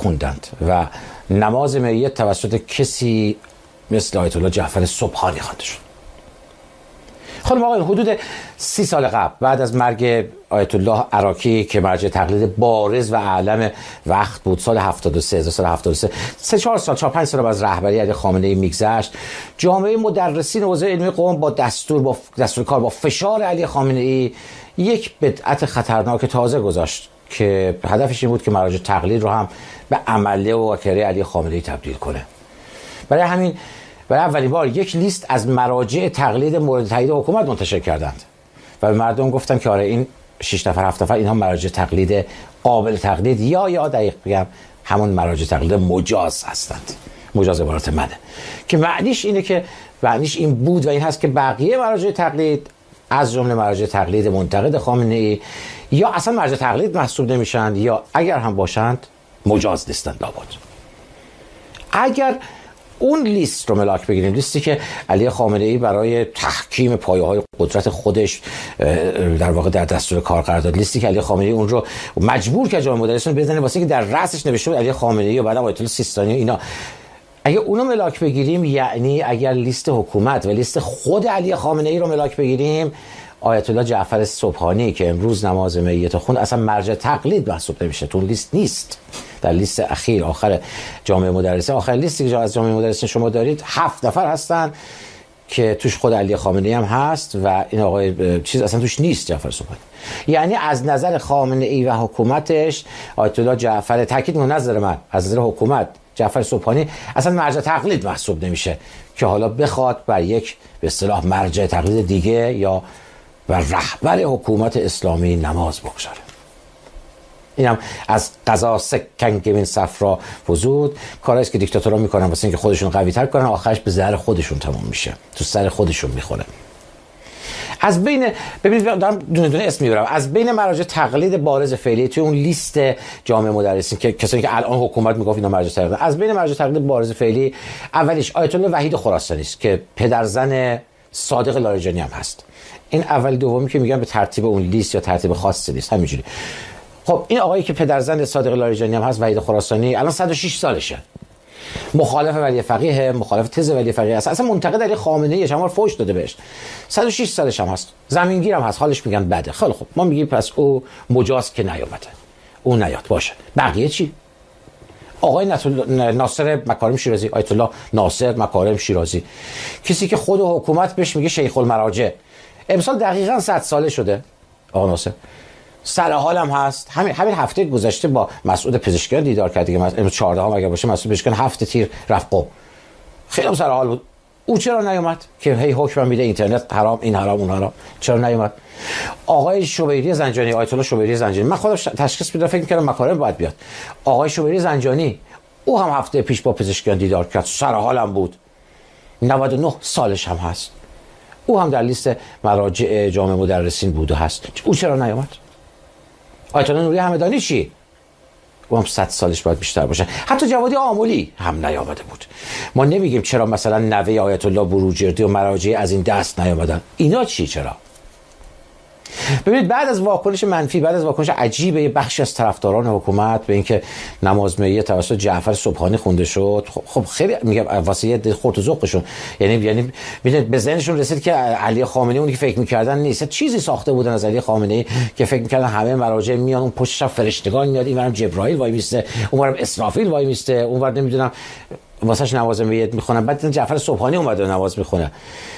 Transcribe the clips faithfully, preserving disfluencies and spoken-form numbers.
خوندند و نماز میت توسط کسی مثل آیت الله جعفر سبحانی خوانده شد. خانم آقایان، حدود سی سال قبل بعد از مرگ آیت الله عراقی که مرجع تقلید بارز و اعلم وقت بود، سال هفتاد و سه سال هفتاد و سه سه چهار سال چهار پنج سال از رهبری علی خامنه‌ای میگذشت، جامعه مدرسین حوزه علمی قم با دستور با دستور کار با فشار علی خامنه‌ای یک بدعت خطرناک تازه گذاشت که هدفش این بود که مراجع تقلید رو هم به عمله و واکره علی خامنه‌ای تبدیل کنه. برای همین برای اولین بار یک لیست از مراجع تقلید مورد تایید حکومت منتشر کردند و به مردم گفتن که آره این شش نفر هفت نفر اینها مراجع تقلید قابل تقلید یا یا دقیق بگم همون مراجع تقلید مجاز هستند. مجاز عبارت منه که معنیش اینه که معنیش این بود و این هست که بقیه مراجع تقلید از جمله مراجع تقلید منتقد خامنه‌ای یا اصلا مراجع تقلید محسوب نمیشن یا اگر هم باشند مجاز نیستند لابد. اگر اون لیست رو ملاک بگیریم، لیستی که علی خامنه‌ای برای تحکیم پایه‌های قدرت خودش در واقع در دستور کار قرار داد، لیستی که علی خامنه‌ای اون رو مجبور کرد جامعه مدرسین بزنه واسه که در رأسش نوشته بود علی خامنه‌ای و بعدم آیت الله سیستانی و اینا. اگه اونو ملاک بگیریم، یعنی اگر لیست حکومت و لیست خود علی خامنه‌ای رو ملاک بگیریم، آیت الله جعفر سبحانی که امروز نماز میت خوند اصلا مرجع تقلید محسوب نمیشه، تو لیست نیست. در لیست اخیر آخر جامعه مدرسین، آخر لیستی که از جامعه مدرسین شما دارید هفت نفر هستن که توش خود علی خامنه‌ای هم هست و این آقای چیز اصلا توش نیست، جعفر سبحانی. یعنی از نظر خامنه‌ای و حکومتش آیت الله جعفر، تاکید من نظر من از نظر حکومت جعفر سبحانی اصلا مرجع تقلید محسوب نمیشه که حالا بخواد بر یک به اصطلاح مرجع تقلید دیگه یا بر رهبر حکومت اسلامی نماز بگذاره. اینم از قضا سکن که این صفرا وجود، کاری است که دیکتاتورها میکنن واسه اینکه خودشون قوی تر کنن، آخرش به ضرر خودشون تمام میشه، تو سر خودشون میخوره. از بین ببینید دارم دونه دونه اسم میبرم، از بین مراجع تقلید بارز فعلی توی اون لیست جامعه مدرسین که کسایی که الان حکومت میگفت اینا مراجع تقلید، از بین مراجع تقلید بارز فعلی اولیش آیت الله وحید خراسانی است که پدرزن صادق لاریجانی هم هست. این اول دومی که میگم به ترتیب اون لیست یا ترتیب خاصی نیست، همینجوری. خب این آقایی که پدرزن صادق لاریجانی هم هست، وحید خراسانی، الان صد و شش سالشه، مخالف ولی فقیه، مخالف تز ولی فقیه است، اصلا منتقد علی خامنه‌ای، شما فوش داده بهش، صد و شش سالش هم هست، زمینگیر هم هست، حالش میگن بده. خیلی خب ما میگیم پس او مجاز که نیامده، او نیاد باشه. بقیه چی؟ آقای ناصر مکارم شیرازی، آیت الله ناصر مکارم شیرازی، کسی که خود حکومت بهش میگه شیخ المراجع، امسال دقیقاً صد ساله شده آقا ناصر، سر حالم هست. همین همین هفته گذشته با مسعود پزشکیان دیدار کرد دیگه، امروز چهاردهم اگه باشه، مسعود پزشکیان هفته تیر رفت قم، خیلی سر حال بود. او چرا نیومد که هی حکم میده اینترنت حرام، این حرام اون حرام؟ چرا نیومد؟ آقای شوبیری زنجانی، آیت الله شوبیری زنجانی، من خودم تشخیص میدادم فکر می‌کردم مکارم باید بیاد. آقای شوبیری زنجانی او هم هفته پیش با پزشکیان دیدار کرد، سر حالم بود، نود و نه سالش هم هست، او هم در لیست مراجع جامعه مدرسین بود و هست. او چرا نیامد؟ آیت الله نوری همدانی چی؟ او هم صد سالش باید بیشتر باشه. حتی جوادی آملی هم نیامده بود. ما نمیگیم چرا مثلا نوه آیت الله بروجردی و مراجع از این دست نیامدن، اینا چی چرا؟ ببینید بعد از واکنش منفی، بعد از واکنش عجیب یه بخشی از طرفداران حکومت به اینکه نماز میت توسط جعفر سبحانی خونده شد، خب خیلی میگم واسه یه خورد و ذوقشون، یعنی یعنی ببینید به ذهنشون رسید که علی خامنه‌ای اونی که فکر می‌کردن نیست، چیزی ساخته بودن از علی خامنه‌ای که فکر می‌کردن همه مراجع میان اون پشتش فرشتگان میاد، اینورم جبرائیل وای میسته، اونورم اسرافیل وای میسته، اونور نمیدونم واسش نماز میت میخونن، بعد جعفر سبحانی اومد نماز میخونه.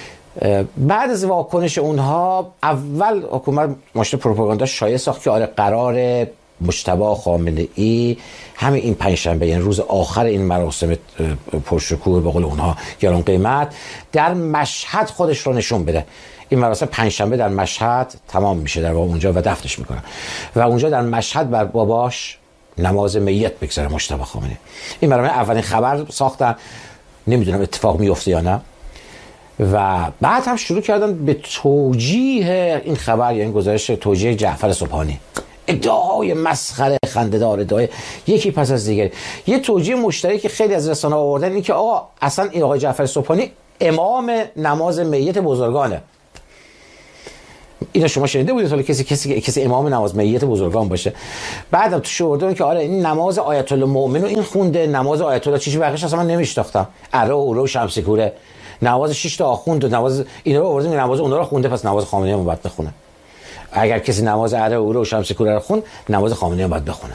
بعد از واکنش اونها اول حکومت ماشین پروپاگاندا شایع ساخت که آره قرار مجتبی خامنه‌ای همین این پنجشنبه، یعنی روز آخر این مراسم پرشکوه به قول اونها گران قیمت، در مشهد خودش رو نشون بده. این مراسم پنجشنبه در مشهد تمام میشه در واقع اونجا و دفنش میکنن و اونجا در مشهد بر باباش نماز میت بگذاره مجتبی خامنه‌ای. این برای اولین خبر ساختن، نمیدونم اتفاق میفته یا نه، و بعد هم شروع کردن به توجیه این خبر یا این گزارش، توجیه جعفر سبحانی، ادعاهای مسخره خنده‌دار، ادعای یکی پس از دیگری. یه توجیه مشترکی که خیلی از رسانه‌ها آوردن این که آقا اصلا این آقای جعفر سبحانی امام نماز میت بزرگانه اینا شما شنیده بودید حالا کسی کسی کسی امام نماز میت بزرگان باشه؟ بعدم تو شوردون که آره این نماز آیت الله مؤمن این خونده، نماز آیت الله چیزی بقیش اصلا من نمیشناختم، اره و اوره و شمس کوره، نماز شش تا آخوند و نماز اینا رو آوردیم، نماز اونها رو خونده، پس نماز خامنه‌ای هم باید بخونه. اگر کسی نماز اره و اوره و شمس کوره رو خون، نماز خامنه‌ای هم باید بخونه.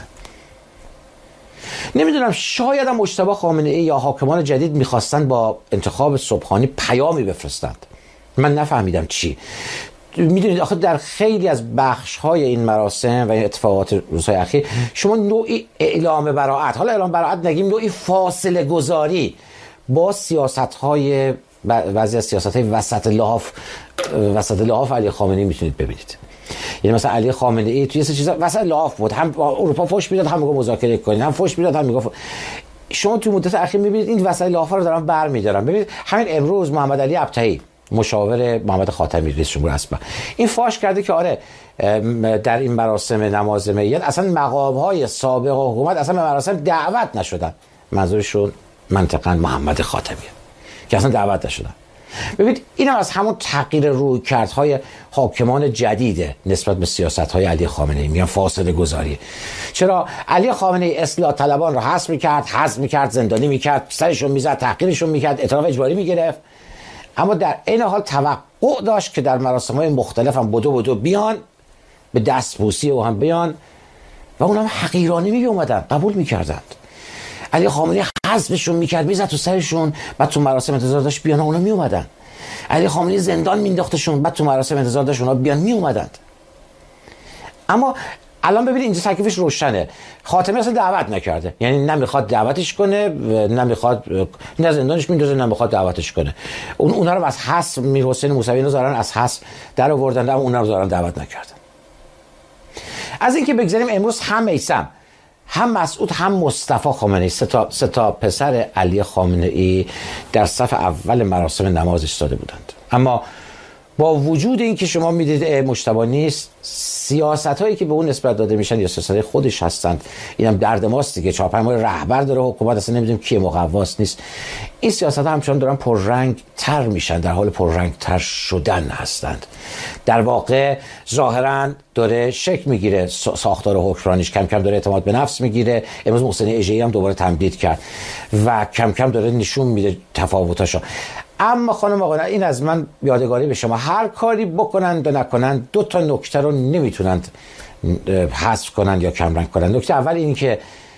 نمیدونم شاید هم مجتبی خامنه‌ای یا حاکمان جدید میخواستن با انتخاب سبحانی پیامی بفرستند، من نفهمیدم چی. میدونید آخه در خیلی از بخش‌های این مراسم و این اتفاقات روزهای اخیر شما نوعی اعلام براءت، حالا اعلام براءت نگیم، نوعی فاصله گذاری با سیاست‌های بعضی از سیاست‌های وسط لحاف وسط لحاف علی خامنه‌ای میتونید ببینید. یعنی مثلا علی خامنه‌ای توی سه چیزا وسط لحاف بود، هم اروپا فوش میداد، هم میگه مذاکره کنین، هم فوش میداد، هم میگه ف... شما تو مدت اخیر میبینید این وسط لحاف رو دارن برمی‌دارن. ببینید همین امروز محمد علی ابطحی مشاور محمد خاتمی رئیس جمهور اسبق این فاش کرده که آره در این مراسم نماز میت اصلا مقام‌های سابق حکومت اصلا به مراسم دعوت نشدن. منظورشون منطقاً محمد خاتمی که اصلا دعوت نشدن. ببینید این هم از همون تغییر رویکردهای حاکمان جدیده نسبت به سیاست‌های علی خامنه‌ای، میگن فاصله گذاری. چرا علی خامنه‌ای اصلاح طلبان رو حذف می‌کرد، حذف می‌کرد، زندانی می‌کرد، سرشون می‌زد، تحقیرشون می‌کرد، اعتراف اجباری می‌گرفت، اما در این حال توقع داشت که در مراسم‌های مختلف هم بدو بدو بیان به دستبوسی و هم بیان و اونم حقیرانه می اومدن قبول می‌کردند. علی خامنه‌ای حذفشون می‌کرد، میزد تو سرشون، بعد تو مراسم انتظار داشت بیان، اونا می اومدن. علی خامنه‌ای زندان مینداختشون، بعد تو مراسم انتظار داشت اونا بیان، می اومدند. اما الان ببینید اینجا تکلیفش روشنه. خاتمی اصلا دعوت نکرده، یعنی نمیخواد دعوتش کنه، نمیخواد نه زندانش میندازه، نمیخواد دعوتش کنه. اون اونها رو از حذف میر حسین موسوی نذارن از حذف در آوردن، اما اونها رو دارن دعوت نکردن. از اینکه بگذاریم امروز هم میثم، هم مسعود، هم مصطفی خامنه‌ای، سه تا سه تا پسر علی خامنه‌ای در صف اول مراسم نماز ایستاده بودند. اما با وجود این که شما میدید مجتبی نیست، سیاست هایی که به اون نسبت داده میشن یا سیاست های خودش هستند، اینم درد ماست دیگه. چهار پنج ماه رهبر داره حکومت، اصلا نمیدونیم کی مقواست نیست. این سیاست ها همچنان دارن پررنگ تر میشن، در حال پررنگ تر شدن هستند. در واقع ظاهرا داره شکل میگیره ساختار حکمرانیش، کم کم داره اعتماد به نفس میگیره. امروز محسن اژه‌ای هم دوباره تمدید کرد و کم کم داره نشون میده تفاوتاشو. اما خانم آقا این از من یادگاری به شما، هر کاری بکنند و نکنند دو تا نکته رو نمیتونند حذف کنند یا کمرنگ کنند. نکته اول این که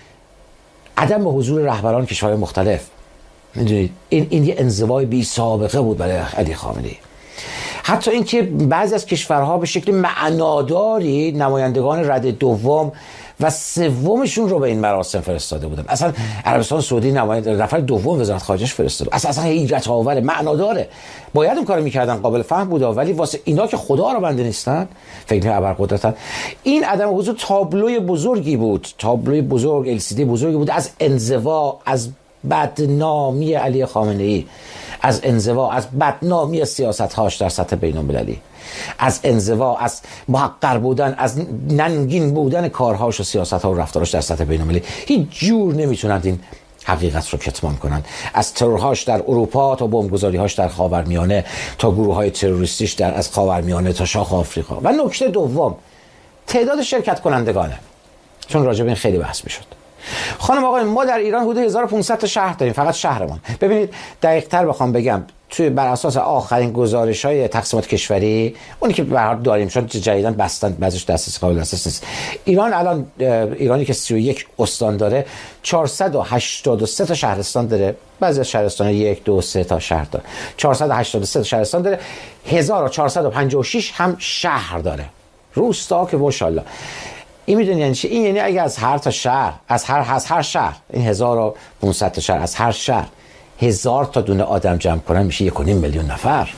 عدم به حضور رهبران کشورهای مختلف، میدونید این این یه انزوای بی سابقه بود برای علی خامنه‌ای. حتی اینکه بعضی از کشورها به شکل معناداری نمایندگان رده دوم و سومشون رو به این مراسم فرستاده بودن. اصلا عربستان سعودی نماینده نفر دوم وزارت خارجه‌اش فرستاده. اصلا اصلا حیرت آور، معناداره. باید اون کارو میکردن، قابل فهم بود، ولی واسه اینا که خدا رو بنده نیستن، فکر ابرقدرتن. این عدم حضور تابلوی بزرگی بود، تابلوی بزرگ، ال سی دی بزرگی بود از انزوا، از بدنامی علی خامنه‌ای، از انزوا، از بدنامی سیاست‌هاش در سطح بین‌المللی، از انزوا، از محقر بودن، از ننگین بودن کارهاش و سیاست‌ها و رفتارش در سطح بین‌المللی. هیچ جور نمیتونند این حقیقت رو کتمان کنند. از ترورهاش در اروپا تا بمبگذاری‌هاش در خاورمیانه، تا گروه‌های تروریستیش در از خاورمیانه تا شاخ آفریقا. و نکته دوم، تعداد شرکت کنندگانه، چون راجع به این خیلی بحث می‌شد. خانم آقایان، ما در ایران حدود هزار و پانصد تا شهر داریم، فقط شهرمان. ببینید دقیق‌تر بخوام بگم، توی بر اساس آخرین گزارش‌های تقسیمات کشوری، اونی که به هر حال داریم چون جدیداً بستن بعضیش دسترسی قابل دسترسی نیست، ایران الان ایرانی که سی و یک استان داره، چهارصد و هشتاد و سه تا شهرستان داره. بعضی از شهرستان‌ها یک دو سه تا شهر داره. چهارصد و هشتاد و سه تا شهرستان داره، هزار و چهارصد و پنجاه و شش هم شهر داره. روستا که ماشاءالله. این میدونی یعنی چی؟ این یعنی اگه از هر تا شهر، از هر از هر شهر، این هزار و پانصد تا شهر، از هر شهر هزار تا دونه آدم جمع کنن میشه یک و نیم میلیون نفر.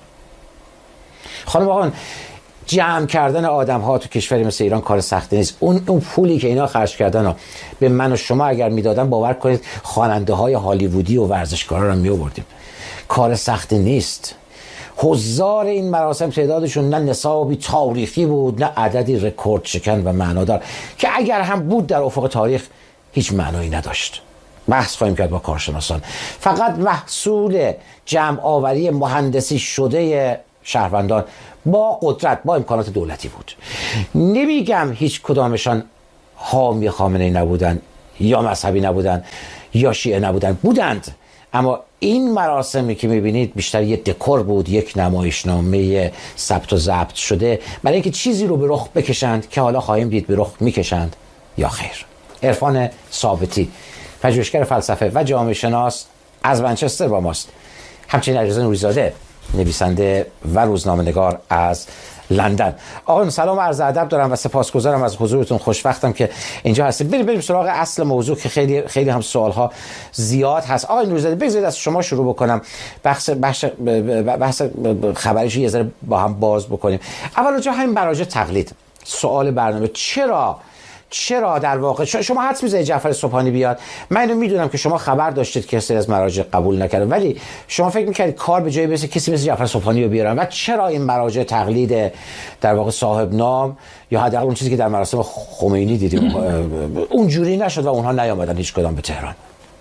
خانم آقایان، جمع کردن آدم ها تو کشوری مثل ایران کار سختی نیست. اون اون پولی که اینا خرج کردن رو به من و شما اگر میدادن، باور کنید خواننده های هالیوودی و ورزشکارا رو می آوردیم. کار سختی نیست. حضار این مراسم تعدادشون نه نصابی تاریخی بود، نه عددی رکورد شکن و معنادار که اگر هم بود در افق تاریخ هیچ معنایی نداشت. بحث خواهیم کرد با کارشناسان. فقط محصول جمع آوری مهندسی شده شهروندان با قدرت، با امکانات دولتی بود. نمیگم هیچ کدامشان حامی خامنه‌ای نبودن یا مذهبی نبودن یا شیعه نبودن، بودند، اما این مراسمی که میبینید بیشتر یک دکور بود، یک نمایشنامه ثبت و ضبط شده برای اینکه چیزی رو به رخ بکشند که حالا خواهیم دید به رخ میکشند یا خیر. عرفان ثابتی، پژوهشگر فلسفه و جامعه شناس از منچستر با ماست. همچنین علیرضا نوری‌زاده، نویسنده و روزنامه‌نگار از لندن. آقایون سلام و عرض ادب دارم و سپاسگزارم از حضورتون. خوشوقتم که اینجا هستید. بریم بریم سراغ اصل موضوع که خیلی خیلی هم سوال‌ها زیاد هست. آقای نوری‌زاده بگذارید از شما شروع بکنم، بحث بحث بحث خبریشو یه ذره با هم باز بکنیم. اول جا همین مراجع تقلید، سوال برنامه، چرا چرا در واقع شما حدس می‌زنید جعفر سبحانی بیاد؟ من اینو میدونم که شما خبر داشتید که سری از مراجع قبول نکردن، ولی شما فکر می‌کردید کار به جای برسه کسی مثل جعفر سبحانی رو بیارن؟ و چرا این مراجع تقلید در واقع صاحب نام یا حداقل اون چیزی که در مراسم خمینی دیدیم اونجوری نشد و اونها نیامدن هیچ کدام به تهران؟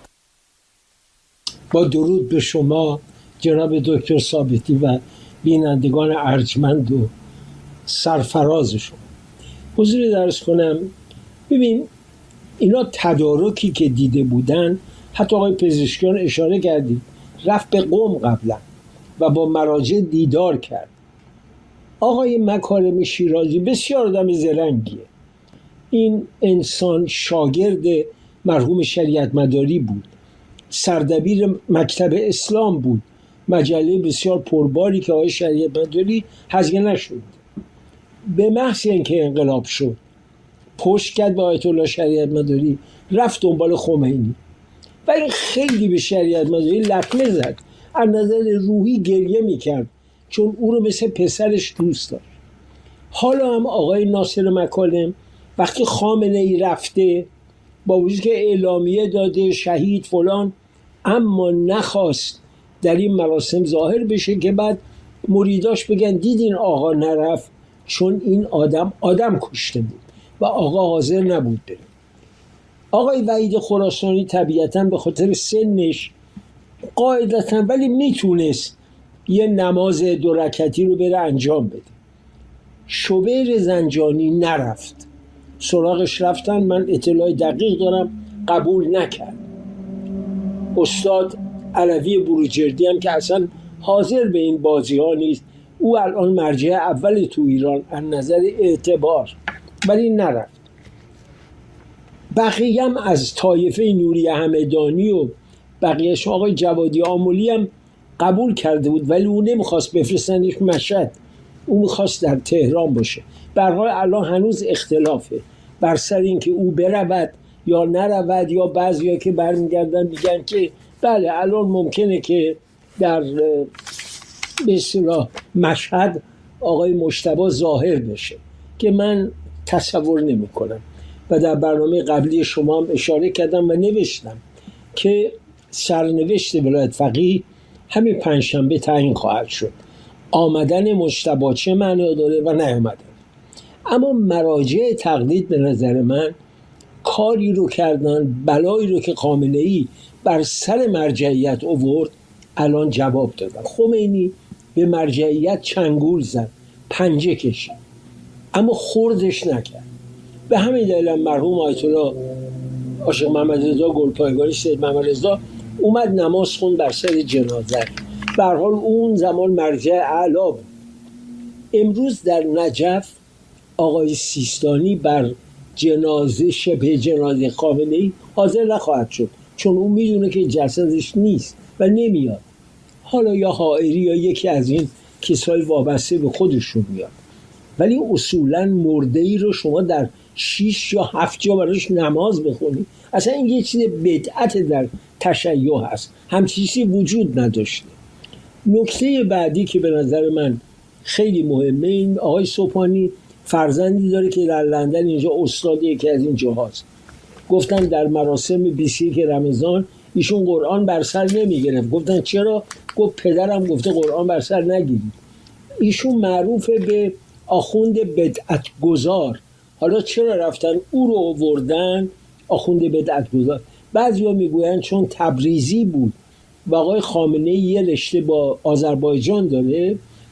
با درود به شما جناب دکتر ثابتی و بینندگان ارجمند و سرفراز شما. حضور درس کنم. ببین اینا تدارکی که دیده بودن، حتی آقای پزشکیان اشاره کردید، رفت به قم قبلا و با مراجع دیدار کرد. آقای مکارم شیرازی بسیار آدم زرنگیه. این انسان شاگرد مرحوم شریعت مداری بود، سردبیر مکتب اسلام بود، مجله بسیار پرباری که آقای شریعت مداری هزینه نشد. به محض اینکه انقلاب شد پشت کرد به آیت الله شریعت مداری، رفت دنبال خمینی، ولی خیلی به شریعت مداری لطمه زد، از نظر روحی گریه میکرد چون او رو مثل پسرش دوست داشت. حالا هم آقای ناصر مکارم وقتی خامنه ای رفته با وجود که اعلامیه داده شهید فلان، اما نخواست در این مراسم ظاهر بشه که بعد مریداش بگن دیدین آقا نرفت چون این آدم آدم کشته بود و آقا حاضر نبود بره. آقای وحید خراسانی طبیعتاً به خاطر سنش قاعدتاً ولی میتونست یه نماز دو رکعتی رو بره انجام بده. شوبیر زنجانی نرفت، سراغش رفتن، من اطلاع دقیق دارم، قبول نکرد. استاد علوی بروجردی هم که اصلا حاضر به این بازی ها نیست، او الان مرجع اول تو ایران از نظر اعتبار، ولی نرفت. بقیه هم از طایفه نوری همدانی و بقیهش، آقای جوادی آملی هم قبول کرده بود ولی او نمیخواست بفرستنش مشهد، او میخواست در تهران باشه. به هر حال الان هنوز اختلافه بر سر این که او برود یا نرود، یا بعضیا که برمیگردن میگن که بله الان ممکنه که در به اصطلاح مشهد آقای مجتبی ظاهر بشه که من تصور نمی کنم. و در برنامه قبلی شما هم اشاره کردم و نوشتم که سرنوشت ولایت فقیه همین پنجشنبه تعیین خواهد شد. آمدن مجتبی چه معنی داره و نیامدن. اما مراجع تقلید به نظر من کاری رو کردن، بلایی رو که خامنه‌ای بر سر مرجعیت آورد الان جواب دادن. خمینی به مرجعیت چنگول زد، پنجه کشید، اما خوردش نکرد. به همین دلیل مرحوم آیت الله عاشق محمد رضا گلپایگانی، سید محمد رضا اومد نماز خوند بر سر جنازه. به هر حال اون زمان مرجع اعلی بود. امروز در نجف آقای سیستانی بر جنازه شبه جنازه خامنه‌ای حاضر نخواهد شد چون اون میدونه که جسدش نیست و نمیاد. حالا یا حائری یا یکی از این کسای وابسته به خودشون میاد، ولی اصولا مرده ای رو شما در شیش یا هفت جا براش نماز بخونی، اصلا این یه چیز بدعت در تشیع هست، همچین چیزی وجود نداشته. نکته بعدی که به نظر من خیلی مهمه، این آقای سبحانی فرزندی داره که در لندن اینجا استاد یکی از این جاهاست. گفتن در مراسم بیست و یک رمضان ایشون قرآن بر سر نمیگرفت. گفتن چرا؟ گفت پدرم گفته قرآن بر سر نگیرید. ایشون معروف به آخوند بدعت گذار. حالا چرا رفتن او رو آوردن آخوند بدعت گذار؟ بعضیا میگویند چون تبریزی بود و آقای خامنه‌ای یه رشته با آذربایجان داره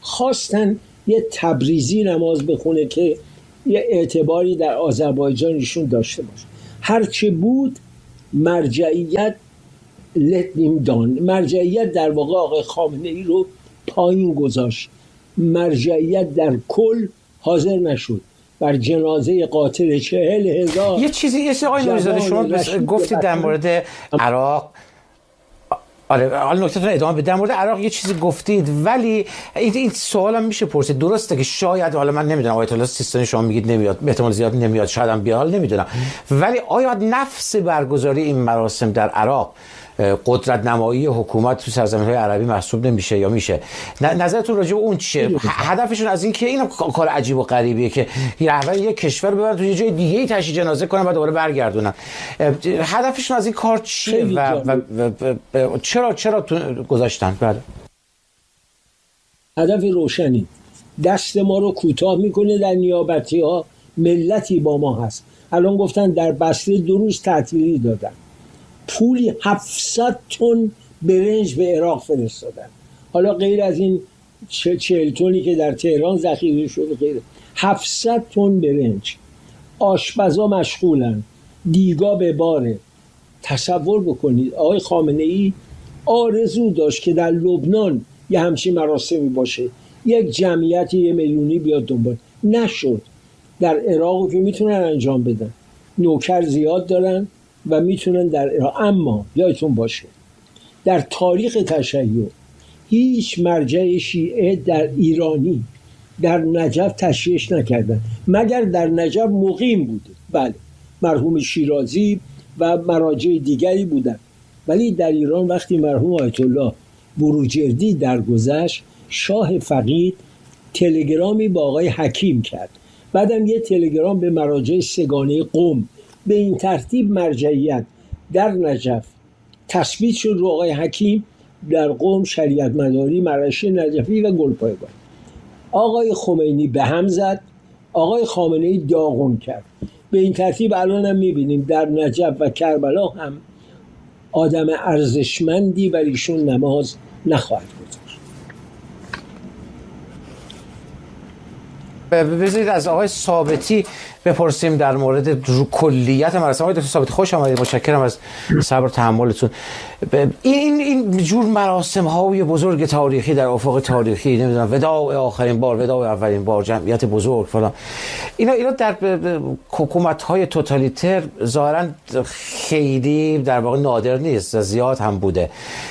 خواستن یه تبریزی نماز بخونه که یه اعتباری در آذربایجان ایشون داشته باشه. هرچه بود مرجعیت لتنیم دان، مرجعیت در واقع آقای خامنه ای رو پایین گذاشت. مرجعیت در کل حاضر نشد بر جنازه قاتل چهل هزار. یه چیزی یه چیزی آقای نوری‌زاده شما گفتید در مورد عراق، آره حالا نکتهتون ادامه بدم. در مورد عراق یه چیزی گفتید، ولی این این سوالم میشه پرسید. درسته که شاید، حالا من نمیدونم، آیت الله سیستانی شما میگید نمیاد، به احتمال زیاد نمیاد، شاید هم بیاد، نمیدونم، ولی آیا نفس برگزاری این مراسم در عراق قدرت نمایی حکومت تو سرزمین‌های عربی محسوب نمیشه یا میشه؟ نظرتون راجع به اون چیه؟ هدفشون از این که این کار عجیب و غریبیه که رهبر یک کشور ببرن تو یه جای دیگه‌ای تشییع جنازه کنن بعد دوباره برگردونن. هدفشون از این کار چیه و, و, و, و, و چرا چرا گذاشتن؟ بله، هدف روشنی، دست ما رو کوتاه میکنه در نیابتی‌ها. ملتی با ما هست. الان گفتن در بسته دو روز تعطیلی دادن، پولی هفتصد تن برنج به عراق فرستادن. حالا غیر از این چهل تنی که در تهران ذخیره شده، غیر هفتصد تن برنج. آشپزا مشغولن، دیگا به باره. تصور بکنید آقای خامنه ای آرزو داشت که در لبنان یه همچین مراسمی باشه، یک جمعیت یه میلیونی بیاد دنبال، نشد. در عراق که میتونن انجام بدن، نوکر زیاد دارن و میتونن در عراق. اما یادتون باشه در تاریخ تشیع هیچ مرجع شیعه در ایرانی در نجف تشییع نکردن مگر در نجف مقیم بوده. بله، مرحوم شیرازی و مراجع دیگری بودن، ولی در ایران وقتی مرحوم آیت الله بروجردی درگذشت، شاه فقید تلگرامی با آقای حکیم کرد، بعدم یه تلگرام به مراجع سگانه قم. به این ترتیب مرجعیت در نجف تثبیت شد رو آقای حکیم، در قم شریعت مداری، مرعشی نجفی و گلپایگان. آقای خمینی به هم زد، آقای خامنه ای داغون کرد. به این ترتیب الان هم میبینیم در نجف و کربلا هم آدم ارزشمندی بر ایشون نماز نخواهد گذاشت. بذارید از آقای ثابتی بپرسیم در مورد کلیت مراسم. آقای دکتر ثابتی خوش آمدید، متشکرم از صبر و تحملتون. این این جور مراسم های بزرگ تاریخی در افق تاریخی، نمیدونم وداع آخرین بار، وداع اولین بار، جمعیت بزرگ فلان، اینا اینا در حکومت های توتالیتر ظاهرا خیلی در واقع نادر نیست، زیاد هم بوده.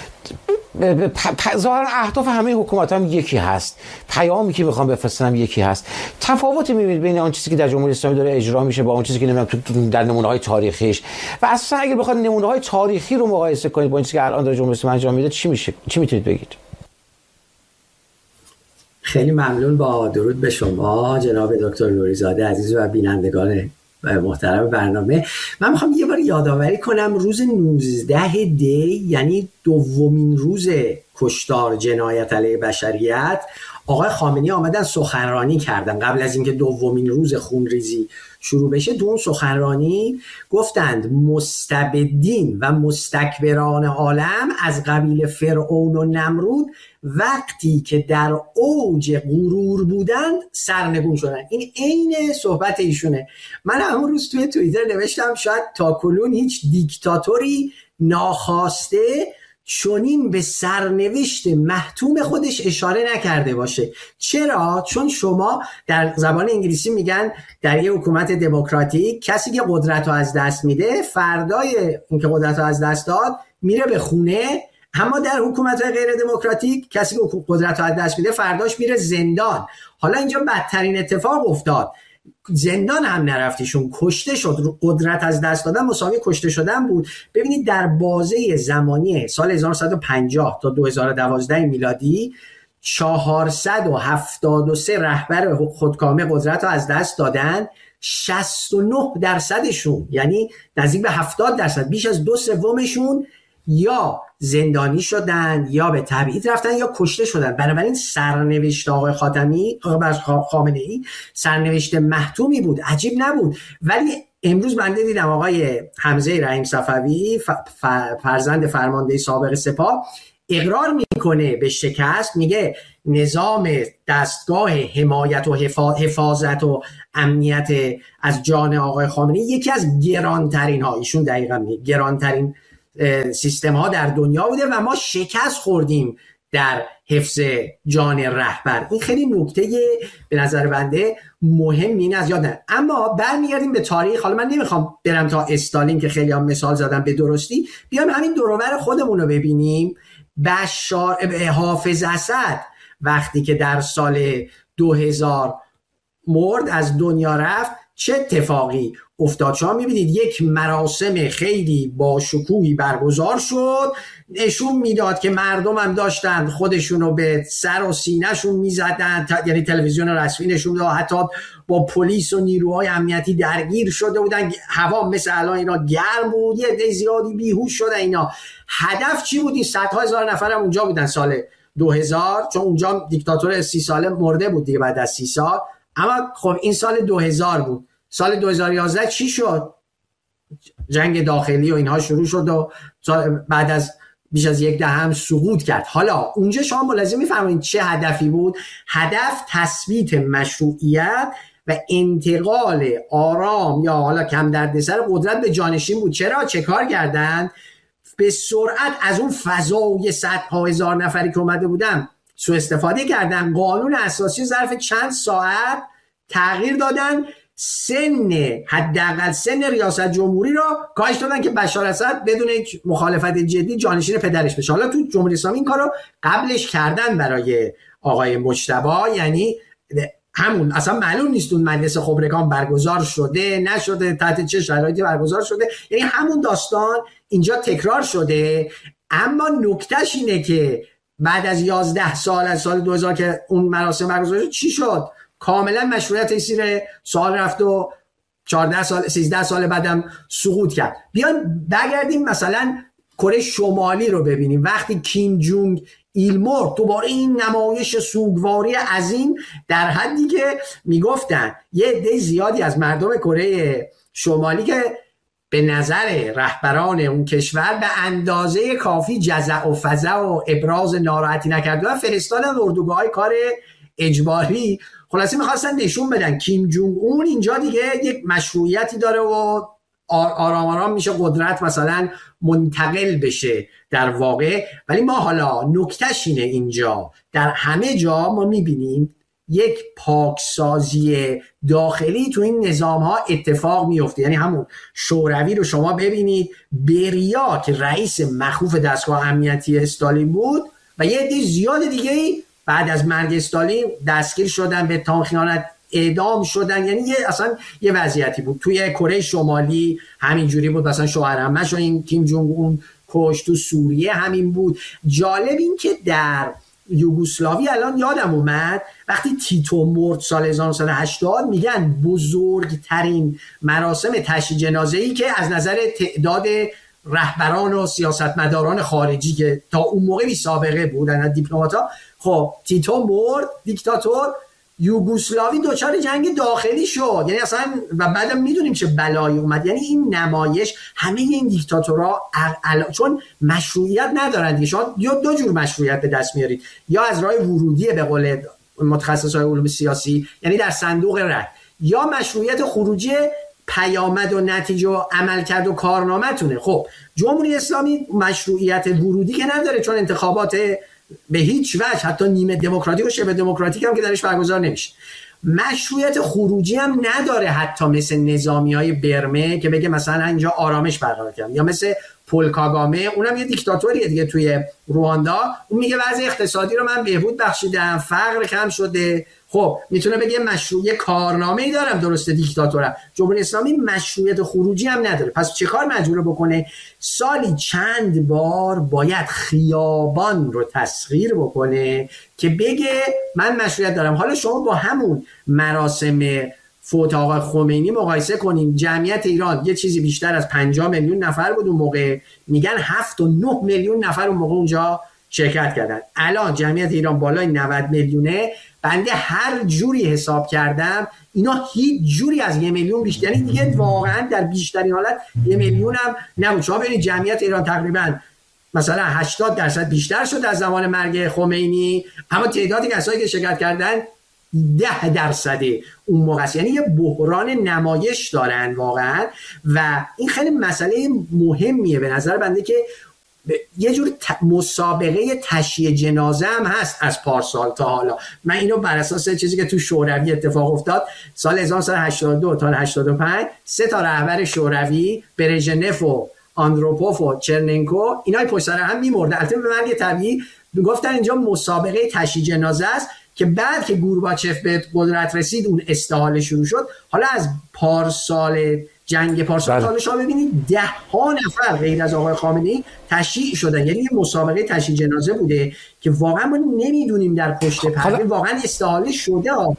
ظاهرا اهداف همه حکومت هم یکی هست، پیامی که میخوام بفرستن هم یکی هست. تفاوتی میبینید بین آن چیزی که در جمهوری اسلامی داره اجرا میشه با اون چیزی که نمیدونم تو در نمونه های تاریخیش؟ و اصلا اگر بخواد نمونه های تاریخی رو مقایسه کنید با این چیزی که الان داره جمهوری اسلامی انجام میده، چی میشه؟ چی میتونید بگید؟ خیلی ممنون. با درود به شما جناب دکتر نوری‌زاده عزیز و بینندگان محترم برنامه. من میخوام یه بار یادآوری کنم روز نوزده دی، یعنی دومین روز کشتار جنایت علیه بشریت، آقای خامنه‌ای آمدن سخنرانی کردن قبل از اینکه دومین روز خونریزی شروع بشه. تو اون سخنرانی گفتند مستبدین و مستکبران عالم از قبیل فرعون و نمرود وقتی که در اوج غرور بودند سرنگون شدن. این عین صحبت ایشونه. من همون روز توی توییتر نوشتم شاید تاکنون هیچ دیکتاتوری ناخواسته چنین به سرنوشت محتوم خودش اشاره نکرده باشه. چرا؟ چون شما در زبان انگلیسی میگن در یه حکومت دموکراتیک کسی که قدرت رو از دست میده فردای اینکه قدرت رو از دست داد میره به خونه، اما در حکومت‌های غیر دموکراتیک کسی که قدرت رو از دست میده فرداش میره زندان. حالا اینجا بدترین اتفاق افتاد، زندان هم نرفتیشون، کشته شد. قدرت از دست دادن مساوی کشته شدن بود. ببینید در بازه زمانی سال هزار و نهصد و پنجاه تا دو هزار و دوازده میلادی چهارصد و هفتاد و سه رهبر خودکامه قدرت رو از دست دادن. شصت و نه درصدشون، یعنی نزدیک به هفتاد درصد، بیش از دو سومشون یا زندانی شدن یا به تبعید رفتن یا کشته شدن. بنابراین سرنوشت آقای خاتمی خامنه ای سرنوشت محتومی بود، عجیب نبود. ولی امروز من دیدم آقای حمزه رحیم صفوی فرزند فرمانده سابق سپاه اقرار میکنه به شکست، میگه نظام دستگاه حمایت و حفاظت و امنیت از جان آقای خامنه‌ای یکی از گرانترین ها، ایشون دقیقا میگه گرانترین سیستم ها در دنیا بوده و ما شکست خوردیم در حفظ جان رهبر. این خیلی نکته به نظر بنده مهمی این از یاد نه. اما برمیگردیم به تاریخ. حالا من نمیخوام برم تا استالین که خیلی هم مثال زدم به درستی، بیام همین دور و بر خودمون رو ببینیم. بشار حافظ اسد وقتی که در سال دو هزار مرد، از دنیا رفت، چه اتفاقی افتاد؟ شما میبینید یک مراسم خیلی با شکوهی برگزار شد، نشون میداد که مردم هم داشتن خودشونو به سر و سینهشون میزدن، یعنی تلویزیون رسمی نشون داد، حتی با پلیس و نیروهای امنیتی درگیر شده بودن، هوا مثل الان اینا گرم بود، یه عده زیادی بیهوش شده اینا. هدف چی بود؟ این صدها هزار نفر هم اونجا بودن سال دو هزار، چون اونجا دیکتاتور سی ساله مرده بود دیگه بعد از سی سال. اما خب این سال دو هزار بود. سال دو هزار و یازده چی شد؟ جنگ داخلی و اینها شروع شد و بعد از بیش از یک دهه هم سقوط کرد. حالا اونجا شما ملاحظه می‌فرمایید چه هدفی بود؟ هدف تثبیت مشروعیت و انتقال آرام یا حالا کم دردسر قدرت به جانشین بود. چرا؟ چه کار کردن؟ به سرعت از اون فضای صدها هزار نفری که اومده بودن سوء استفاده کردن، قانون اساسی ظرف چند ساعت تغییر دادن، سن حداقل سن ریاست جمهوری را کاهش دادن که بشار اسد بدون مخالفت جدی جانشین پدرش بشه. حالا تو جمهوری اسلامی این کارو قبلش کردن برای آقای مجتبی، یعنی همون اصلا معلوم نیست اون مجلس خبرگان برگزار شده نشده، تحت چه شرایطی برگزار شده، یعنی همون داستان اینجا تکرار شده. اما نکتهش اینه که بعد از یازده سال از سال دو هزار که اون مراسم برگزار شد چی شد؟ کاملا مشروعیت زیر سوال رفت و چهارده سال سیزده سال بعدم سقوط کرد. بیان بگردیم مثلا کره شمالی رو ببینیم. وقتی کیم جونگ ایل مرد، دوباره این نمایش سوگواری عظیم در حدی که میگفتن یه عده زیادی از مردم کره شمالی که به نظر رهبران اون کشور به اندازه کافی جزع و فزع و ابراز ناراحتی نکرده و فرستادن اردوگاه‌های کار اجباری. خلاصی میخواستن نشون بدن کیم جونگ اون اینجا دیگه یک مشروعیتی داره و آرام آرام میشه قدرت مثلا منتقل بشه در واقع. ولی ما حالا نکتهش اینه اینجا در همه جا ما میبینیم یک پاکسازی داخلی تو این نظام ها اتفاق میفته. یعنی همون شوروی رو شما ببینید، بریا که رئیس مخوف دستگاه امنیتی استالین بود و یه عده زیاد دیگه بعد از مرگ استالین دستگیر شدن، به اتهام خیانت اعدام شدن. یعنی یه اصلا یه وضعیتی بود. توی کره شمالی همینجوری بود، مثلا شوهرعمه‌شو این کیم جونگ اون کشت، تو سوریه همین بود. جالب این که در یوگسلاوی الان یادم اومد وقتی تیتو مرد سال هزار و نهصد و هشتاد، میگن بزرگترین مراسم تشییع جنازه‌ای که از نظر تعداد رهبران و سیاستمداران خارجی که تا اون موقع بی سابقه بودن، دیپلمات‌ها، خب تیتو مرد دیکتاتور، یوگسلاوی دچار جنگ داخلی شد. یعنی اصلا و بعدم میدونیم چه بلایی اومد. یعنی این نمایش همه این دیکتاتورها چون مشروعیت ندارن دیگه، شما یا دو جور مشروعیت به دست میارید، یا از راه ورودی به قول متخصصای علوم سیاسی یعنی در صندوق رای، یا مشروعیت خروجی پیامد و نتیجه و عملکرد و کارنامه‌تونه. خب جمهوری اسلامی مشروعیت ورودی که نداره، چون انتخابات به هیچ وجه حتی نیمه دموکراتیک و شبه دموکراتیک هم که درش برگزار نمیشه. مشروعیت خروجی هم نداره، حتی مثل نظامیای برمه که بگه مثلا اینجا آرامش برقرار کردم، یا مثل پول کاگامه، اونم یه دیکتاتوریه دیگه توی رواندا، اون میگه وضع اقتصادی رو من بهبود بخشیدم، فقر کم شده. خب میتونه بگه مشروعیت کارنامه‌ای دارم، درسته دیکتاتورم. جمهوری اسلامی مشروعیت خروجی هم نداره. پس چه کار مجبوره بکنه؟ سالی چند بار باید خیابان رو تسخیر بکنه که بگه من مشروعیت دارم. حالا شما با همون مراسم فوت آقای خمینی مقایسه کنیم، جمعیت ایران یه چیزی بیشتر از پنجاه میلیون نفر بود اون موقع، میگن هفت و نه میلیون نفر اون موقع اونجا شرکت کردن. الان جمعیت ایران بالای نود میلیونه. بنده هر جوری حساب کردم اینا هیچ جوری از یه میلیون بیشتر، یعنی دیگه واقعا در بیشترین حالت یه میلیون هم نبود. شما ببینید جمعیت ایران تقریبا مثلا هشتاد درصد بیشتر شد از زمان مرگ خمینی، اما تعداد کسایی که شرکت کردن ده درصده اون موقع است. یعنی یه بحران نمایش دارن واقعا و این خیلی مسئله مهمیه به نظر بنده که یه جور مسابقه تشییع جنازه هم هست از پارسال تا حالا. من اینو بر اساس چیزی که تو شوروی اتفاق افتاد سال هزار و نهصد و هشتاد و دو تا هشتاد و پنج، سه تا رهبر شوروی، برژنف و آندروپوف و چرننکو، اینای پشت سر هم می‌مردن. البته به مرگ طبیعی گفتن اینجا مسابقه تشییع جنازه است که بعد که گورباچف به قدرت رسید اون استحاله شروع شد. حالا از پارسال جنگ پارسال تا شما ببینید ده ها نفر غیر از آقای خامنه‌ای تشییع شدن. یعنی یه مسابقه تشییع جنازه بوده که واقعا ما نمیدونیم در پشت پرده واقعا استحاله شده ها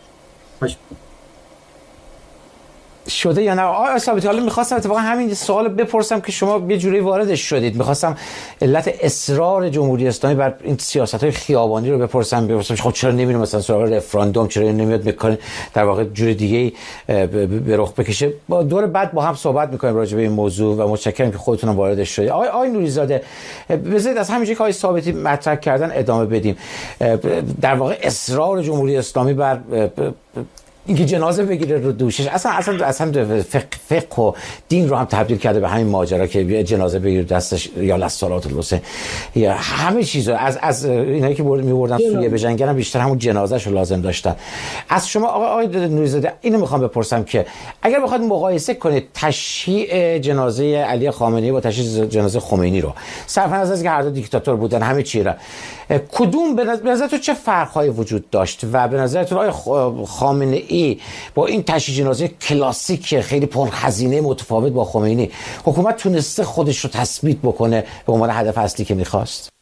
شده یا نه. آقای ثابتی، حالا میخواستم اتفاقا همین سوال بپرسم که شما یه جوری واردش شدید. میخواستم علت اصرار جمهوری اسلامی بر این سیاست‌های خیابانی رو بپرسم بپرسم خب چرا نمیریم مثلا سراغ رفراندوم، چرا نمیاد میکنه در واقع جور دیگه به رخ بکشه. با دور بعد با هم صحبت میکنیم راجع به این موضوع و متشکرم که خودتون واردش شدید. آقای آقای نوری‌زاده، بذارید از همین چیزی که آقای ثابتی مطرح کردن ادامه بدیم. در واقع اصرار جمهوری اسلامی بر اینکه جنازه بگیره رو دوشش اصلا اصلا اصلا فقه, فقه و دین رو هم تبدیل کرده به همین ماجرا که جنازه بگیره دستش یا لصالات الحسین یا همه چیزا از از اینایی که برد میوردن سوریه بجنگن بیشتر همون جنازه‌شو لازم داشتن. از شما آقای آقای نوری‌زاده اینو میخوام بپرسم که اگر بخواید مقایسه کنید تشییع جنازه علی خامنه‌ای با تشییع جنازه خمینی رو، صرف نظر از که هر دو دیکتاتور بودن همه چی را، کدوم به نظرتون چه فرق‌هایی وجود داشت و به نظرتون آقای خامنه‌ای با این تشییع جنازه کلاسیک خیلی پرهزینه متفاوت با خمینی حکومت تونسته خودش رو تثبیت بکنه به عنوان هدف اصلی که می‌خواست؟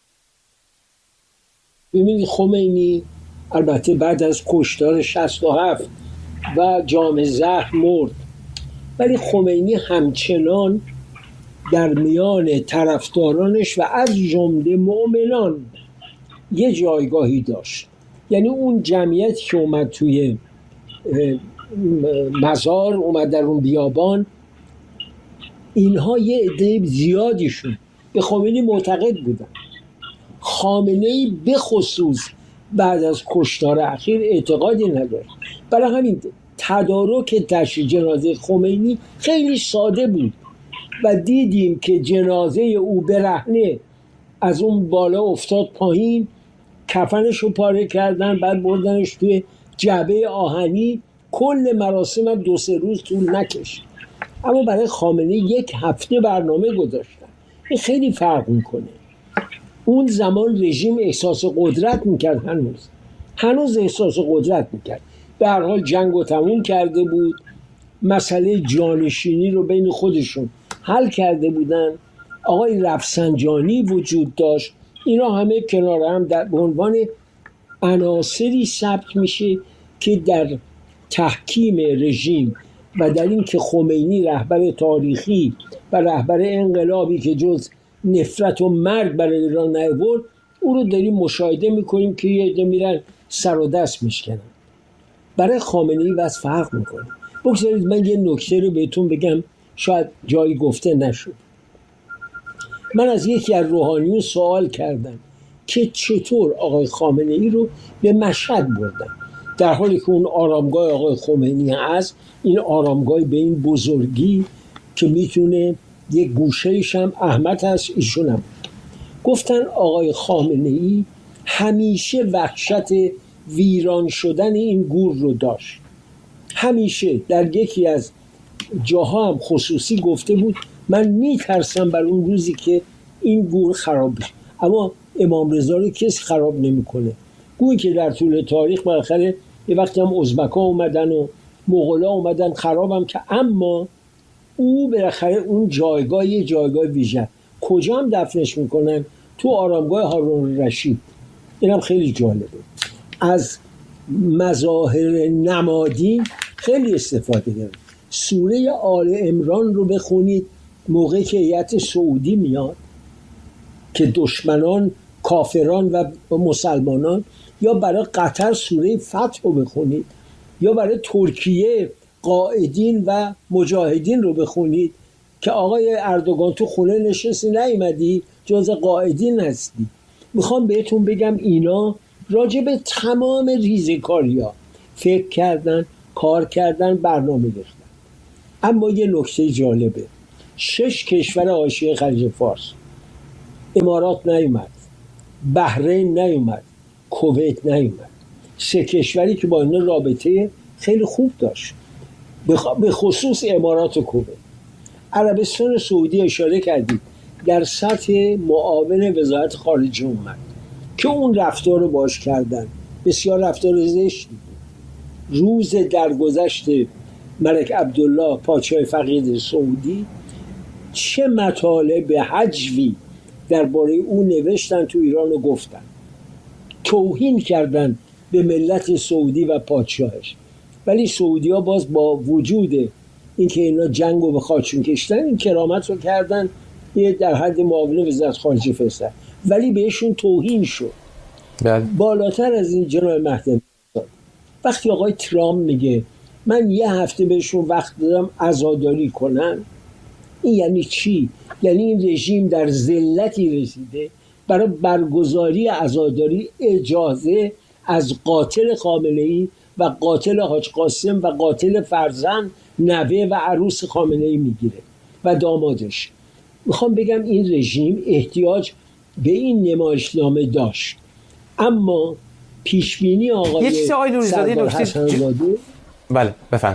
ببینید خمینی البته بعد از کشتار شصت و هفت و جام زهر مرد، ولی خمینی همچنان در میان طرفدارانش و از جمله مؤمنان یه جایگاهی داشت. یعنی اون جمعیت که اومد توی مزار، اومد در اون بیابان، اینها یه عده زیادیشون به خمینی معتقد بودن. خامنه‌ای به خصوص بعد از کشتار اخیر اعتقادی نداشت. برای همین تدارک تشییع جنازه خمینی خیلی ساده بود و دیدیم که جنازه او برهنه از اون بالا افتاد پایین، کفنش رو پاره کردن، بعد بردنش توی جعبه آهنی. کل مراسم هم دو سه روز طول نکشید، اما برای خامنه‌ای یک هفته برنامه گذاشتن. این خیلی فرق میکنه. اون زمان رژیم احساس قدرت میکرد، هنوز هنوز احساس قدرت میکرد. به هر حال جنگ رو تموم کرده بود، مسئله جانشینی رو بین خودشون حل کرده بودن. آقای رفسنجانی وجود داشت. اینا همه کنار هم در عنوان عناصری ثبت میشه که در تحکیم رژیم و در این که خمینی رهبر تاریخی و رهبر انقلابی که جز نفرت و مرگ برای ایران نیاورد، او رو داریم مشاهده میکنیم که یه عده میرن سر و دست میشکنن. برای خامنه‌ای واسه فرق میکنه. بگذارید من یه نکته رو بهتون بگم، شاید جایی گفته نشد. من از یکی از روحانیون سوال کردم که چطور آقای خامنه‌ای رو به مشهد بردن، در حالی که اون آرامگاه آقای خمینی هست، این آرامگاه به این بزرگی که میتونه یک گوشه‌ایش هم احمد هست، ایشون هم. گفتن آقای خامنه‌ای همیشه وحشت ویران شدن این گور رو داشت. همیشه در یکی از جاها هم خصوصی گفته بود من میترسم بر اون روزی که این گور خراب بشه. اما امام رضا رو کسی خراب نمیکنه. گویی که در طول تاریخ بالاخره یه وقتی هم ازبک‌ها اومدن و مغول‌ها اومدن خرابم که، اما او بالاخره اون جایگاه یه جایگاه ویژه. کجا هم دفنش میکنن؟ تو آرامگاه هارون رشید. اینم خیلی جالبه. از مظاهر نمادین خیلی استفاده داره. سوره آل عمران رو بخونید موقعی که هیئت سعودی میاد که دشمنان کافران و مسلمانان، یا برای قطر سوره فتح رو بخونید، یا برای ترکیه قائدین و مجاهدین رو بخونید. که آقای اردوغان تو خونه نشستی نیومدی، جز قائدین هستی. میخوام بهتون بگم اینا راجع به تمام ریزکاریا فکر کردن، کار کردن، برنامه ریختن. اما یه نکته جالبه، شش کشور حاشیه خلیج فارس، امارات نیومد، بحرین نیومد، کویت نیومد، سه کشوری که با اینا رابطه خیلی خوب داشت، به خصوص امارات و کویت. عربستان سعودی اشاره کردید در سطح معاون وزارت خارجه اومد که اون رفتار رو باش کردن، بسیار رفتار زشتی. روز درگذشت ملک عبدالله پادشاه فقید سعودی چه مطالب حجوی درباره اون نوشتن تو ایران و گفتن، توهین کردن به ملت سعودی و پادشاهش. ولی سعودی ها باز با وجود اینکه اینا جنگ رو به خاکشون کشتن، این کرامت رو کردن، یه در حد معاون وزارت خارجه فرستادن، ولی بهشون توهین شد. بل. بالاتر از این جناب مهدوی، وقتی آقای ترامپ میگه من یه هفته بهشون وقت دادم عزاداری کنن، این یعنی چی؟ یعنی این رژیم در ذلتی رسیده برای برگزاری عزاداری اجازه از قاتل خامنه‌ای و قاتل حاج قاسم و قاتل فرزند، نوه و عروس خامنه‌ای میگیره و دامادش. میخوام بگم این رژیم احتیاج به این نمایشنامه داشت، اما پیشبینی آقای سردار حسن‌زاده ج... بله بفهم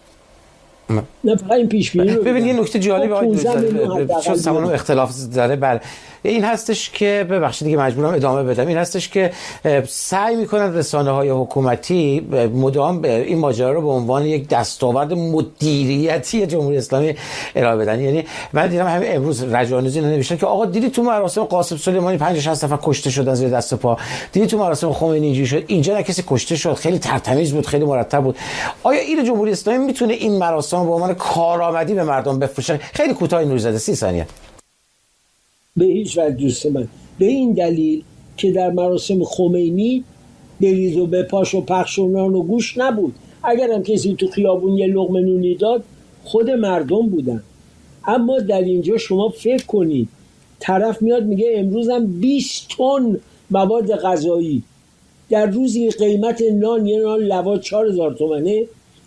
نه فقط این پیشبینی رو ببین. یه نکته جالب آقای چون زمان اختلاف داره، بله این هستش که ببخشید دیگه مجبورم ادامه بدم، این هستش که سعی میکنن رسانه‌های حکومتی مدام این ماجرا رو به عنوان یک دستاورد مدیریتی جمهوری اسلامی ارائه بدن. یعنی من دیدم همین امروز رجانوزی نوشتن که آقا دیدی تو مراسم قاسم سلیمانی پنجاه شصت نفر کشته شدن زیر دست و پا، دیدی تو مراسم خمینی اینجوری شد، اینجا نه کسی کشته شد، خیلی ترتمیز بود، خیلی مرتب بود. آیا این جمهوری اسلامی میتونه این مراسم به عنوان کارآمدی به مردم بفروشه؟ خیلی کوتاه نوریزاده سی ثانیه. به هیچ وجه دوست من، به این دلیل که در مراسم خمینی بریز و بپاش و پخش و نان و گوش نبود. اگر هم کسی تو خیابون یه لقمه نونی داد خود مردم بودن. اما در اینجا شما فکر کنید طرف میاد میگه امروزم بیست تن مواد غذایی، در روزی قیمت نان یه نان لواط چهار هزار تومنه،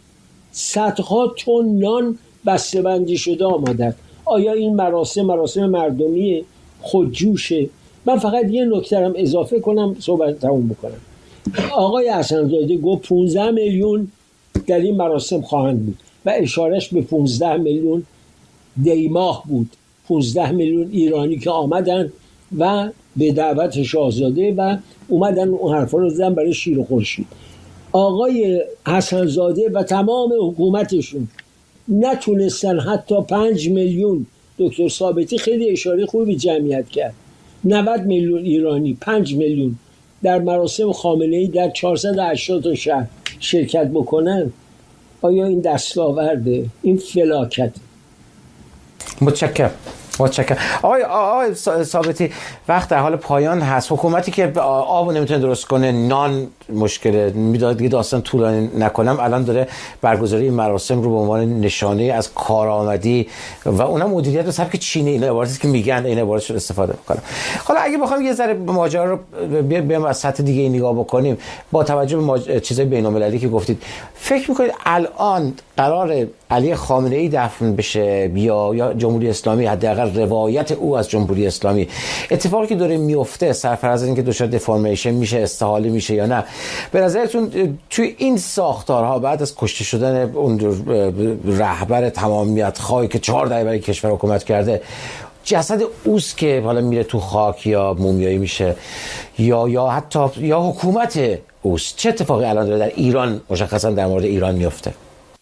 صدها تن نان بسته بندی شده آماده. آیا این مراسم مراسم مردمی خودجوشه؟ من فقط یه نکته هم اضافه کنم صحبت تموم بکنم. آقای حسن‌زاده گفت پانزده میلیون در این مراسم خواهند بود و اشارش به پانزده میلیون دیماه بود، پانزده میلیون ایرانی که آمدن و به دعوت شاهزاده و اومدن اون حرفا رو زدن برای شیر و خورشید. آقای حسن‌زاده و تمام حکومتشون نتونستن حتی پنج میلیون، دکتر ثابتی خیلی اشاره خوبی جمعیت کرد، نود میلیون ایرانی، پنج میلیون در مراسم خامنه‌ای در چهارصد و هشتاد تا شهر شرکت بکنن. آیا این دستاورده؟ این فلاکت. متشکرم متشکرم. آقای آقای ثابتی، وقت در حال پایان هست. حکومتی که آب نمیتونه درست کنه، نان مشکله، میداد دیگه داستان طولانی نکنم، الان داره برگزاری این مراسم رو به عنوان نشانه از کارآمدی و اونم مدیریت به سبک چینی، این عبارتی که میگن این عبارتش رو استفاده میکنم. حالا اگه بخوام یه ذره ماجرا رو بیایم از سطح دیگه نگاه بکنیم، با توجه به ماج... چیزای بین‌المللی که گفتید، فکر میکنید الان قرار علی خامنه‌ای دفن بشه یا یا جمهوری اسلامی، حداقل روایت او از جمهوری اسلامی، اتفاقی که داره میفته سرفراز از اینکه دچار دفرمیشن میشه، استحاله میشه یا نه، به نظرتون توی این ساختارها بعد از کشته شدن اون رهبر تمامیت خواهی که چهار دهه برای کشور حکومت کرده، جسد اوست که حالا میره تو خاک یا مومیایی میشه یا یا حتی یا حکومت اوست، چه اتفاقی الان داره در ایران مشخصا در مورد ایران میفته؟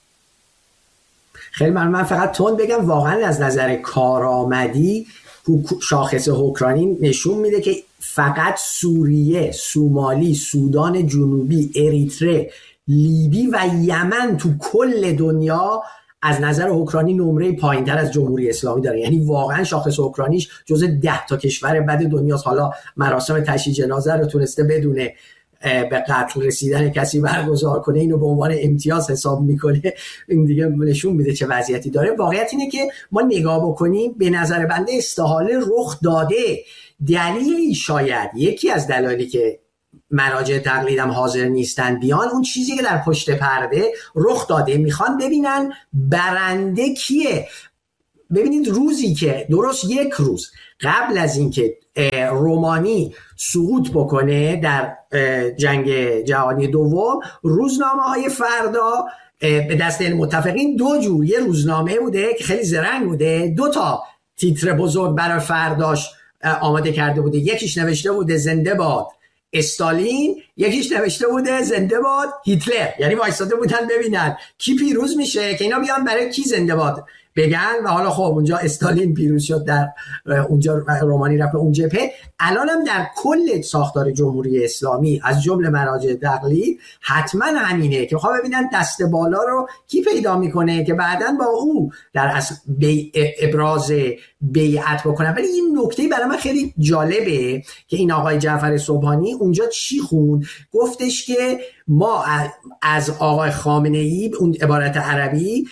خیلی من من فقط تون بگم واقعا از نظر کارآمدی شاخص حکرانی نشون میده که فقط سوریه، سومالی، سودان جنوبی، اریتره، لیبی و یمن تو کل دنیا از نظر حکرانی نمره پایین‌تر از جمهوری اسلامی داره. یعنی واقعا شاخص حکرانیش جز ده تا کشور بد دنیاست. حالا مراسم تشییع جنازه رو تونسته بدونه به قتل رسیدن کسی برگزار کنه اینو به عنوان امتیاز حساب میکنه، این دیگه نشون میده چه وضعیتی داره. واقعیت اینه که ما نگاه بکنیم به نظر بنده استحاله رخ داده. دلیلی شاید یکی از دلایلی که مراجع تقلیدم حاضر نیستن بیان، اون چیزی که در پشت پرده رخ داده، میخوان ببینن برنده کیه. ببینید روزی که درست یک روز قبل از اینکه رومانی سقوط بکنه در جنگ جهانی دوم، روزنامه های فردا به دست متفقین دو جور، یه روزنامه بوده که خیلی زرنگ بوده، دو تا تیتر بزرگ برای فرداش آماده کرده بوده. یکیش نوشته بوده زنده باد استالین، یکیش نوشته بوده زنده باد هیتلر. یعنی وایساده بودن ببینن کی پیروز میشه که اینا بیان برای کی زنده باد بگن. و حالا خب اونجا استالین پیروز شد، در اونجا رومانی رفت اون جبهه. الان هم در کل ساختار جمهوری اسلامی از جمله مراجع تقلید حتما همینه که میخوام ببینن دست بالا رو کی پیدا میکنه که بعداً با او در اصل بی ابراز بیعت بکنن. ولی این نکته برای من خیلی جالبه که این آقای جعفر سبحانی اونجا چی خوند، گفتش که ما از آقای خامنه ای، اون عبارت عربی،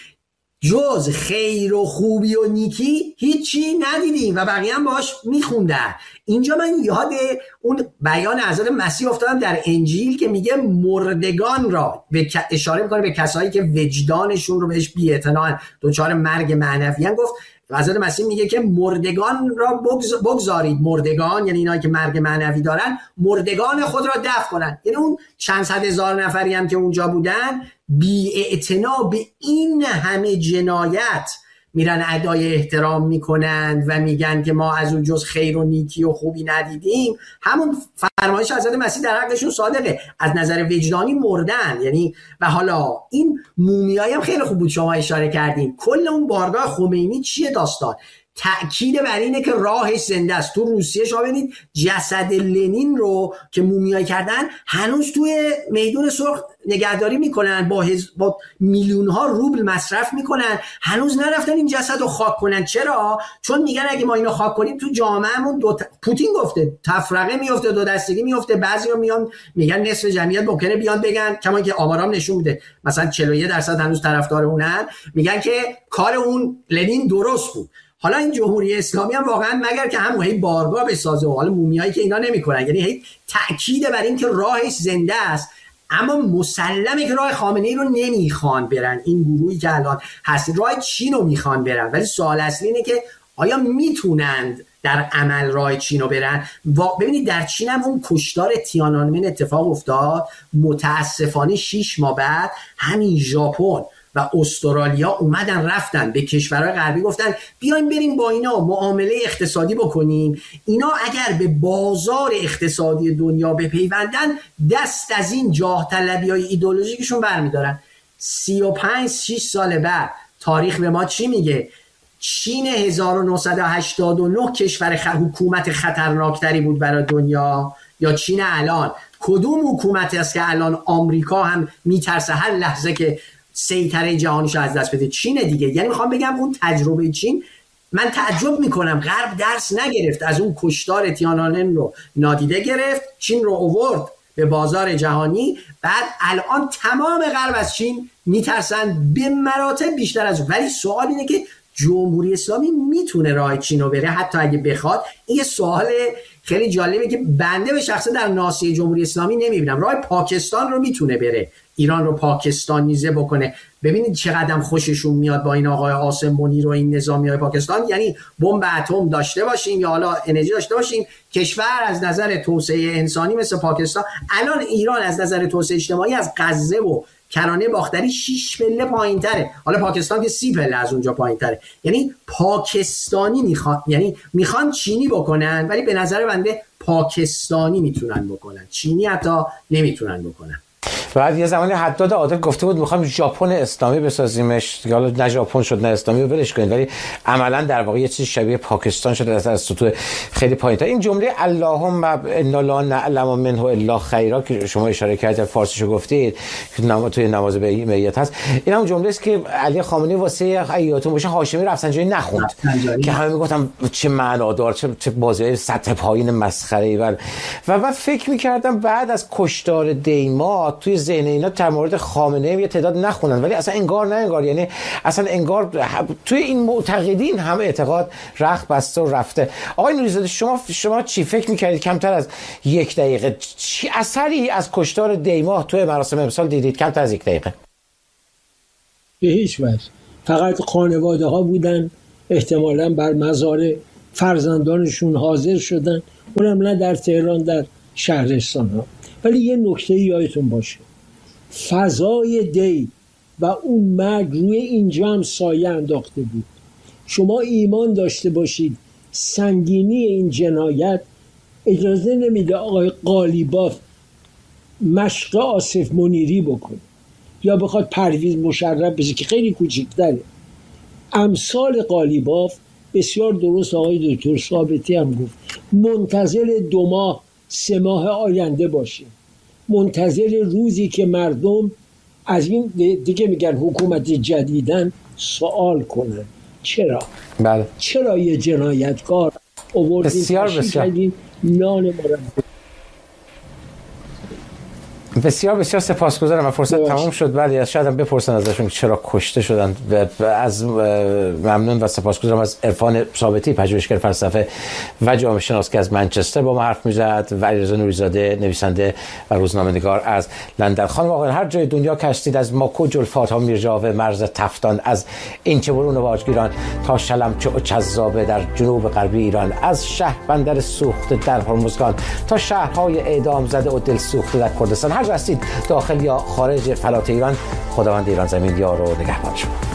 جز خیر و خوبی و نیکی هیچی ندیدیم و بقیه هم باش میخوندن. اینجا من یاد اون بیان حضرت مسیح افتادم در انجیل که میگه مردگان را به اشاره میکنه به کسایی که وجدانشون رو بهش بی‌اعتناءن، دوچار مرگ معنوی ان. گفت حضرت مسیح میگه که مردگان را بگز بگذارید، مردگان یعنی اینایی که مرگ معنوی دارن، مردگان خود را دفن کنن. یعنی اون چند صد هزار نفری هم که اونجا بودن بی‌اعتنا به این همه جنایت میرن ادای احترام میکنند و میگن که ما از اون جز خیر و نیکی و خوبی ندیدیم. همون فرمایش حضرت مسیح در حقشون صادقه، از نظر وجدانی مردن. یعنی و حالا این مومیایی هم خیلی خوب بود شما اشاره کردین. کل اون بارگاه خمینی چیه داستان؟ تأکید بر اینه که راهش زنده است. تو روسیه شما ببینید جسد لنین رو که مومیایی کردن هنوز توی میدون سرخ نگهداری میکنن، با, هز... با میلیون ها روبل مصرف میکنن، هنوز نرفتن این جسد رو خاک کنن. چرا؟ چون میگن اگه ما اینو خاک کنیم تو جامعهمون دو ت... پوتین گفته تفرقه میفته، دو دستگی میفته. بعضیا میان میگن نصف جمعیت ممکنه بیان بگن، کما که آمارام نشون میده مثلا چهل و یک درصد هنوز طرفدار اونن، میگن که کار اون لنین درست بود. حالا این جمهوری اسلامی هم واقعا مگر که هم هی بارگاه بسازه و حالا مومیایی که اینا نمیکنن، یعنی هی تاکید بر این که راهش زنده است، اما مسلمه که راه خامنه ای رو نمیخوان برن. این گروهی که الان هست راه چین رو میخوان برن، ولی سوال اصلی اینه که آیا میتونند در عمل راه چین رو برن؟ ببینید در چین هم اون کشتار تیانانمن اتفاق افتاد، متاسفانه شیش ماه بعد همین ژاپن و استرالیا اومدن رفتن به کشورهای غربی گفتن بیایم بریم با اینا معامله اقتصادی بکنیم، اینا اگر به بازار اقتصادی دنیا بپیوندن دست از این جاه طلبی های ایدئولوژیکشون برمیدارن. سی و پنج شش سال بعد تاریخ به ما چی میگه؟ چین هزار و نهصد و هشتاد و نه کشور خ... حکومت خطرناکتری بود برای دنیا یا چین الان؟ کدوم حکومت است که الان آمریکا هم میترسه هر لحظه که سیطره جهانیش از دست بده؟ چین دیگه. یعنی میخوام بگم اون تجربه چین، من تعجب میکنم غرب درس نگرفت، از اون کشتار تیانانمن رو نادیده گرفت، چین رو آورد به بازار جهانی، بعد الان تمام غرب از چین میترسن به مراتب بیشتر از. ولی سوال اینه که جمهوری اسلامی میتونه راه چین رو بره حتی اگه بخواد؟ این یه سوال خیلی جالبه که بنده به شخصه در ناصیه جمهوری اسلامی نمیبینم. راه پاکستان رو میتونه بره، ایران رو پاکستانیزه بکنه. ببینید چقدر خوششون میاد با این آقای عاصم منیر و این نظامیای پاکستان، یعنی بمب اتم داشته باشیم یا حالا انرژی داشته باشیم، کشور از نظر توسعه انسانی مثل پاکستان. الان ایران از نظر توسعه اجتماعی از غزه و کرانه باختری شش پله پایین‌تره، حالا پاکستان که سی پله از اونجا پایین‌تره. یعنی پاکستانی میخوان، یعنی میخوان چینی بکنن، ولی به نظر بنده پاکستانی میتونن بکنن، چینی حتی نمیتونن بکنن. بعد یه زمانی حداد عادل گفته بود میخوام ژاپن اسلامی بسازیمش، حالا نه ژاپن شد نه اسلامی رو ولش کنید، ولی عملا در واقع یه چیز شبیه پاکستان شده از سطوح خیلی پایین‌تر. این جمله اللهم انا لا نعلم منه الا خیرا که شما اشاره کردید فارسیشو گفتید که نماز توی نماز بیعت هست، این هم جمله است که علی خامنه‌ای واسه حیاتون باشه هاشمی رفسنجانی نخوند که همه میگفتن چه معنادار، چه چه بازی سطح پایین مسخره‌ای. و و بعد فکر می‌کردم بعد از کشتار دیما توی ذهن اینا در مورد خامنه‌ای یه تعداد نخونن، ولی اصلا انگار نه انگار، یعنی اصلا انگار توی این معتقدین هم اعتقاد رخت بسته و رفته. آقای نوری‌زاده شما شما چی فکر می‌کردید کمتر از یک دقیقه چی اثری از کشتار دیما توی مراسم امسال دیدید؟ کمتر از یک دقیقه. به هیچ وجه. فقط خانواده ها بودن احتمالاً بر مزار فرزندانشون حاضر شدن، اونم نه در تهران، در شهرستان ها. ولی یه نکته یادتون باشه، فضای دی و اون مرگ روی اینجا هم سایه انداخته بود. شما ایمان داشته باشید سنگینی این جنایت اجازه نمیده آقای قالیباف مشق آصف منیری بکنه یا بخواد پرویز مشرف بشه که خیلی کوچیک‌تره. امثال قالیباف بسیار درست آقای دکتر ثابتی هم گفت منتظر دو ماه سه ماه آینده باشیم، منتظر روزی که مردم از این دیگه میگن حکومت جدیدن سوال کنن چرا بله چرا یه جنایتکار آوردین بسیار بسیار نان مرد. بسیار بسیار سپاسگزارم. و فرصت تمام شد، ولی شاید هم بپرسن ازشون چرا کشته شدن. و از ممنون و سپاسگزارم از عرفان ثابتی پژوهشگر فلسفه و جامعه شناس که از منچستر با ما حرف میزد و علیرضا نوری‌زاده نویسنده و روزنامه‌نگار از لندن. خانم آقایان هر جای دنیا که هستید، از ماکو جلفات ها میرجاوه مرز تفتان، از اینچه برون و باجگیران تا شلمچه و چذابه در جنوب غربی ایران، از شهر بندر سوخته در هرمزگان تا شهرهای اعدام زده و دل سوخته در کردستان، هر هستید داخل یا خارج فلات ایران، خداوند ایران زمین یار و نگهبان شما.